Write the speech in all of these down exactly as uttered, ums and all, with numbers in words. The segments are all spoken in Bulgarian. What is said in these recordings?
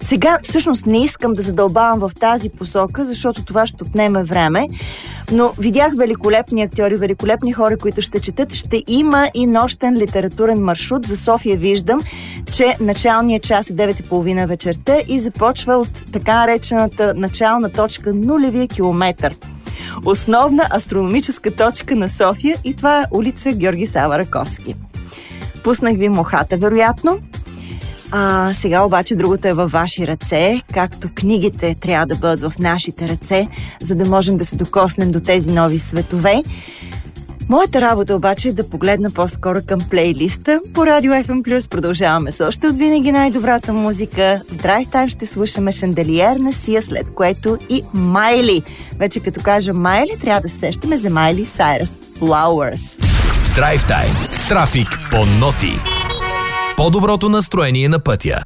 Сега всъщност не искам да задълбавам в тази посока, защото това ще отнеме време, но видях великолепни актьори, великолепни хора, които ще четат. Ще има и нощен литературен маршрут. За София виждам, че началният час е девет и половина вечерта и започва от така наречената начална точка нулевия километър. Основна астрономическа точка на София, и това е улица Георги Сава Раковски. Пуснах ви мухата, вероятно. А сега обаче другото е във ваши ръце, както книгите трябва да бъдат в нашите ръце, за да можем да се докоснем до тези нови светове. Моята работа обаче е да погледна по-скоро към плейлиста. По Радио Еф Ем Плюс продължаваме с още от винаги най-добрата музика. В Драйв Тайм ще слушаме Шанделиер на Сия, след което и Майли. Вече като кажа Майли, трябва да се сещаме за Майли Сайръс. Flowers. Драйв Тайм. Трафик по ноти. По-доброто настроение на пътя.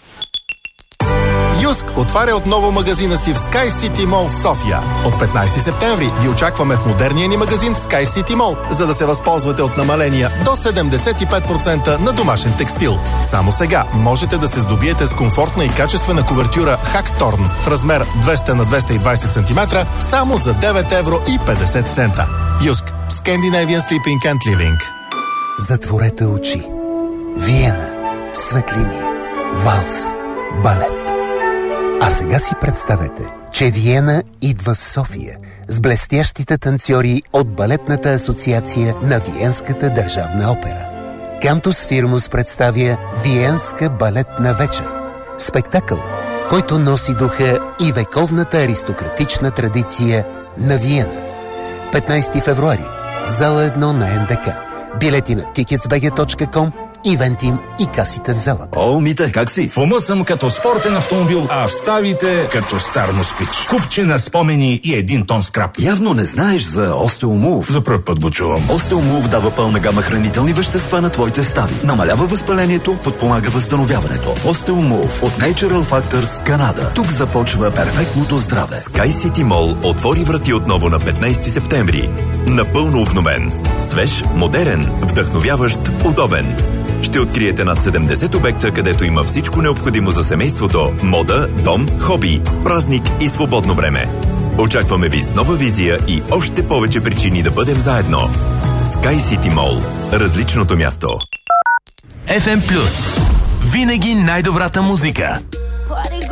Юск отваря отново магазина си в Sky City Mall София. От петнайсети септември ви очакваме в модерния ни магазин в Sky City Mall, за да се възползвате от намаления до седемдесет и пет процента на домашен текстил. Само сега можете да се здобиете с комфортна и качествена кувертюра Хакторн в размер двеста на двеста и двайсет сантиметра само за девет евро и петдесет цента. Юск. Scandinavian Sleeping and Living. Затворете очи. Виена. Светлини. Валс. Балет. А сега си представете, че Виена идва в София с блестящите танцори от Балетната асоциация на Виенската държавна опера. Кантус Фирмус представя Виенска балетна вечер. Спектакъл, който носи духа и вековната аристократична традиция на Виена. петнайсети февруари. Зала едно на Ен Де Ка. Билети на тикетс би джи точка ком, Ивентим и касите в залата. О, Мите, как си? В ума съм като спортен автомобил, а в ставите като стар москвич. Купче на спомени и един тон скрап. Явно не знаеш за Остеомув. За пръв път го чувам. Остеомув дава пълна гама хранителни вещества на твоите стави. Намалява възпалението, подпомага възстановяването. Остеомув от Natural Factors, Канада. Тук започва перфектното здраве. Sky City Mall отвори врати отново на петнайсети септември. Напълно обновен. Свеж, модерен, вдъхновяващ, удобен. Ще откриете над седемдесет обекта, където има всичко необходимо за семейството, мода, дом, хоби, празник и свободно време. Очакваме ви с нова визия и още повече причини да бъдем заедно. Sky City Mall. Различното място. Еф Ем Плюс. Винаги най-добрата музика.